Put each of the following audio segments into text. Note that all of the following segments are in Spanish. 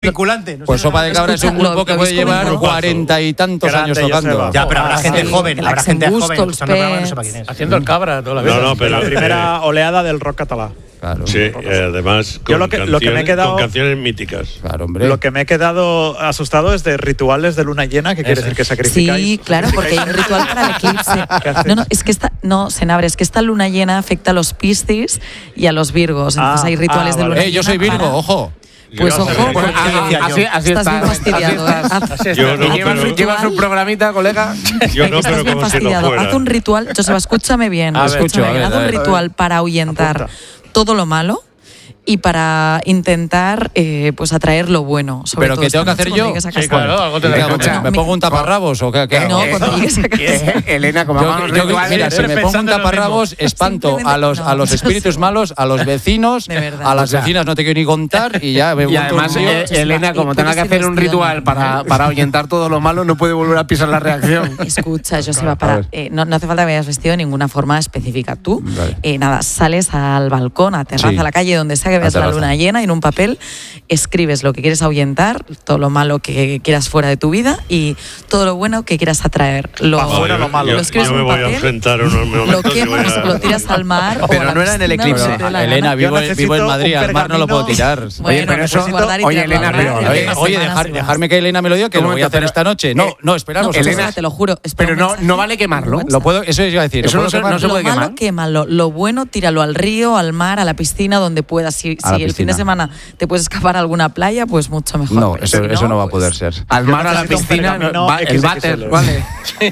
vinculante. No pues Sopa de Cabra es un grupo que puede llevar 40 y tantos años tocando. Ya, pero habrá gente joven, habrá gente joven escuchando el programa, no sepa quién es. Haciendo el Cabra toda la vida. No, pero la primera oleada del rock catalán. Claro. Sí, además con, lo que me he quedado, con canciones míticas. Claro, hombre. Lo que me he quedado asustado es de rituales de luna llena, que quiere decir que sacrificáis. Sí, claro, porque hay un ritual para el eclipse. Es que Senabre, es que esta luna llena afecta a los Piscis y a los Virgos. Entonces hay rituales de luna llena. Yo soy Virgo, ojo. Pues ojo, porque así estás bien fastidiado. Llevas un programita, colega. Yo no, pero como si no fuera. Haz un ritual, Joseba, escúchame bien. Haz un ritual para ahuyentar todo lo malo y para intentar pues atraer lo bueno. ¿Pero qué tengo que hacer yo? Sí, claro, algo te ¿Me pongo un taparrabos o qué? No, cuando llegues a casa. Elena, como mira, si me pongo un taparrabos, espanto a los espíritus malos, a los vecinos, a las vecinas no te quiero ni contar y ya me y además, Elena, como tenga que hacer un ritual para ahuyentar todo lo malo, no puede volver a pisar la reacción. Escucha, Joseba, no hace falta que vayas vestido de ninguna forma específica. Tú, nada, sales al balcón, a terraza, a la calle, donde sea que veas la luna llena, y en un papel escribes lo que quieres ahuyentar, todo lo malo que quieras fuera de tu vida y todo lo bueno que quieras atraer. Fuera lo malo. Yo me voy a enfrentar a unos momentos. Lo quemas, lo tiras al mar. Pero no era en el eclipse. Elena, vivo en Madrid, al mar no lo puedo tirar. Oye, pero eso. Oye, Elena, dejarme que Elena me lo diga, que lo voy a hacer esta noche. No, esperamos. Elena, te lo juro. Pero no vale quemarlo. Lo puedo, eso iba a decir. Eso no se puede quemar. Lo malo, quémalo. Lo bueno, tíralo al río, al mar, a la piscina, donde puedas. Si el fin de semana te puedes escapar a alguna playa, pues mucho mejor. No, eso no va a poder ser. Al mar, a la piscina, el váter, vale.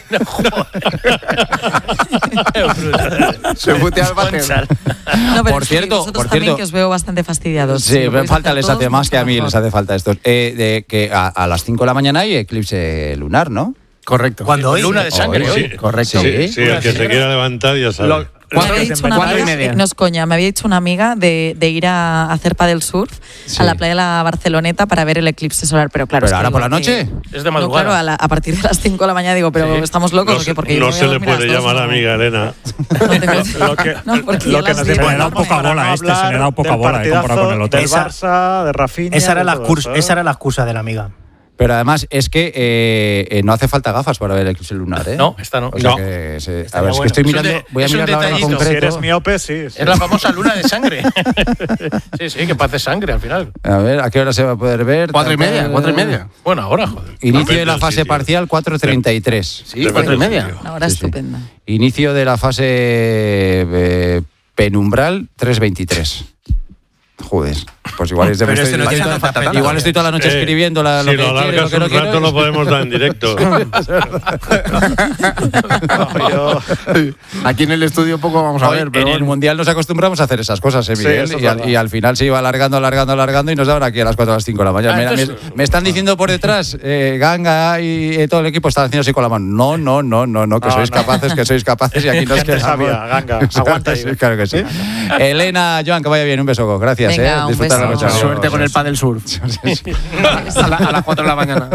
Se putea al váter. Por cierto, también, que os veo bastante fastidiados. Sí, me falta, les hace más que a mí les hace falta esto. Que a las 5 de la mañana hay eclipse lunar, ¿no? Correcto. ¿Cuándo hoy? Luna de sangre hoy. Sí, Correcto. Sí, el que se quiera levantar ya sabe. 4:30. No es coña, me había dicho una amiga de ir a hacer pádel surf a la playa de la Barceloneta para ver el eclipse solar, pero claro. ¿Pero ahora por la noche? Es de madrugada. No, claro, a partir de las 5 de la mañana digo, pero estamos locos. No se le puede llamar amiga, Elena. Lo que nos dice, se le da poca bola se le da poca bola comparado con el otro. Del Barça, de Rafinha. Esa era la excusa de la amiga. Pero además es que no hace falta gafas para ver el eclipse lunar, ¿eh? No, esta no. O sea que a ver, es que estoy mirando, voy a mirar ahora en concreto. Si eres miope, sí. Es la famosa luna de sangre. Sí, que pase sangre al final. A ver, ¿a qué hora se va a poder ver? 4:30. Bueno, ahora, joder. Inicio de la fase parcial, 4:33. Sí, 4:30. Una hora estupenda. Inicio de la fase penumbral, 3:23. Joder, pues igual es de igual estoy toda la noche escribiendo lo que lo alargas un rato lo podemos dar en directo. Aquí en el estudio poco vamos a ver, pero en el Mundial nos acostumbramos a hacer esas cosas, Miguel, y al final se iba alargando y nos daban aquí a las 4 a las 5 de la mañana. Me están diciendo por detrás, Ganga y todo el equipo están haciendo así con la mano. No, que sois capaces y aquí nos quedamos. Ganga, aguanta ahí. Claro que sí. Elena, Joan, que vaya bien, un beso, gracias. Venga, disfrutar la noche. Suerte con el pádel surf. A las 4 de la mañana.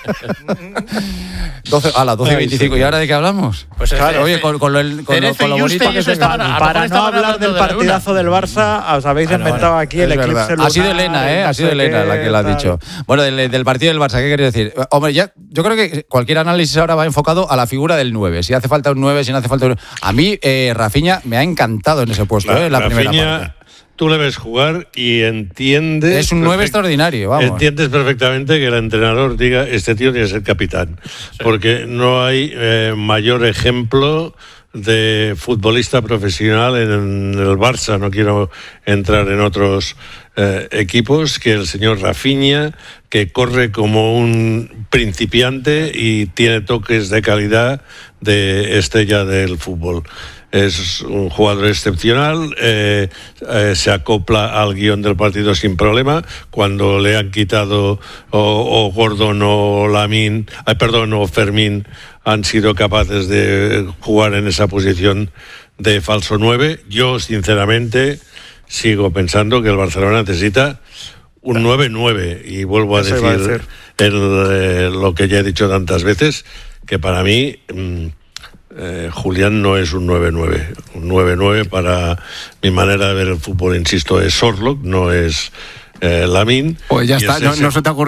A las 12:25. ¿Y ahora de qué hablamos? Pues claro, oye, con lo bonito que se está. Para no hablar del partidazo del Barça, os habéis inventado aquí el eclipse lunar. Ha sido Elena, ha sido Elena la que lo ha dicho. Bueno, del partido del Barça, ¿qué queréis decir? Hombre, yo creo que cualquier análisis ahora va enfocado a la figura del 9. Si hace falta un 9, si no hace falta un 9. A mí, Rafinha me ha encantado en ese puesto, en la primera parte. Tú le ves jugar y entiendes... Es un 9 extraordinario, vamos. Entiendes perfectamente que el entrenador diga, este tío tiene que ser capitán. Sí. Porque no hay mayor ejemplo de futbolista profesional en el Barça. No quiero entrar en otros equipos que el señor Rafinha, que corre como un principiante y tiene toques de calidad de estrella del fútbol. Es un jugador excepcional, se acopla al guión del partido sin problema. Cuando le han quitado o Gordon o Lamine, o Fermín han sido capaces de jugar en esa posición de falso 9. Yo, sinceramente, sigo pensando que el Barcelona necesita un 9-9 y vuelvo a decir lo que ya he dicho tantas veces, que para mí... Julián no es un 9-9. Un 9-9 para mi manera de ver el fútbol, insisto, es Sorloth, no es Lamine. Pues ya está, no se te ocurre.